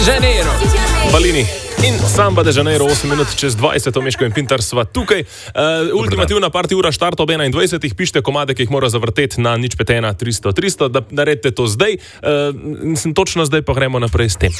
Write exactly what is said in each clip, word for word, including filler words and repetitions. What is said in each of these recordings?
Janeiro. Balini. In Samba de Janeiro, osem minut čez dvajset, Meško in Pintar sva tukaj. Uh, ultimativna party ura štart ob enaindvajsetih, pišite komade, ki jih mora zavrteti na nič pet ena tristo tristo, da naredite to zdaj. Uh, sem točno zdaj, pa gremo naprej s tem.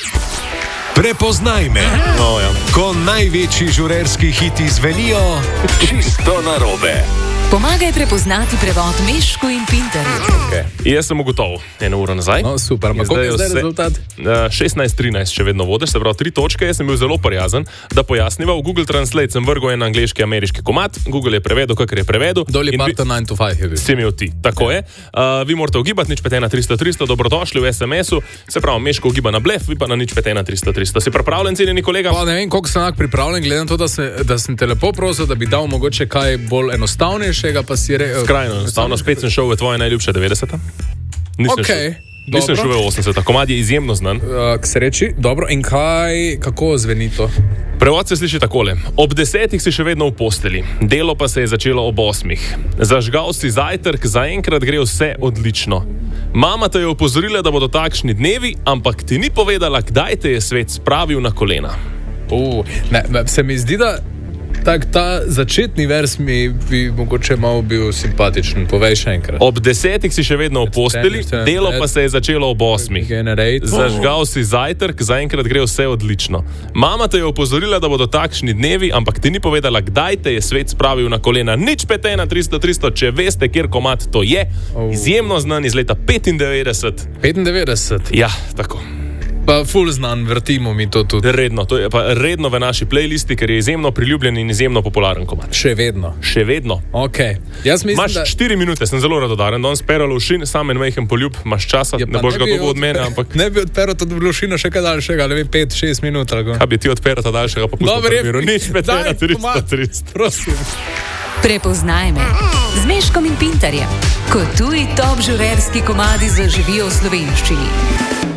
Prepoznaj me. Oh, ja. Ko največji žurerski hiti zvenijo, čisto narobe. Pomagaj prepoznati prevod Meško in Pintarju. Okay. Jaz sem ugotovil eno uro nazaj. No, super, ampak koliko je zdaj rezultat? Uh, šestnajst trinajst, če vedno vodiš, se pravi tri točke. Jaz sem bil zelo prijazen, da pojasniva. V Google Translate sem vrgel en angleški, ameriški komad. Google je prevedel, kakor je prevedel. Dolly Parton nine to five je bil. Si imel ti, tako ja. je. Uh, vi morate ugibati nič pet ena tristo tristo, dobrodošli v es em esu. Se pravi, Meško ugiba na blef, vi pa na nič pet ena tristo tristo. Si pripravljen, cenjeni kolega? Pa ne vem, koliko sem pripravljen, glede na to, da, se, da sem te lepo prosil, da bi dal mogoče kaj bolj enostavnejšega, pa si re... Skrajno enostavno, spet sem šel v tvoje najljubše devetdeseta. Nisem okay, šel, nisem šel v osemdeseta. Komad je izjemno znan. Uh, k sreči, dobro. In kaj, kako zveni to? Prevod se sliši takole. Ob desetih si še vedno v posteli. Delo pa se je začelo ob osmih. Zažgal si zajtrk, zaenkrat gre vse odlično. Mama te je opozorila, da bodo takšni dnevi, ampak ti ni povedala, kdaj te je svet spravil na kolena. Uh, ne, se mi zdi, da tak, ta začetni vers mi bi mogoče malo bil simpatičen. Povej še enkrat. Ob desetih si še vedno v posteli, delo pa se je začelo ob osmih. Zažgal si zajtrk, zaenkrat gre vse odlično. Mama te je opozorila, da bodo takšni dnevi, ampak ti ni povedala, kdaj te je svet spravil na kolena. Nič pet ena tristo tristo, če veste, kjer komad to je. Izjemno znan iz leta petindevetdeset. petindevetdeset? Ja, tako. Pa ful znan, vrtimo mi to tudi. Redno, to je pa redno v naši playlisti, ker je izjemno priljubljen in izjemno popularen komad. Še vedno. Še vedno. Okay. Jaz mislim, Maš da... štiri minute, sem zelo radodaren, danes Pero Lovšin, sam en majhen poljub, imaš časa, ja, ne boš ga dobil od mene, ampak... Ne bi odperal to Lovšina še kaj daljšega, ne vem, pet šest minut. Ali kaj bi ti odperal ta daljšega, pa pustil v miru. Nič pet ena tristo tristo. Prosim. Prepoznaj me z Meškom in Pintarjem, ko tuji top žurerski komadi zaživijo v slovenščini.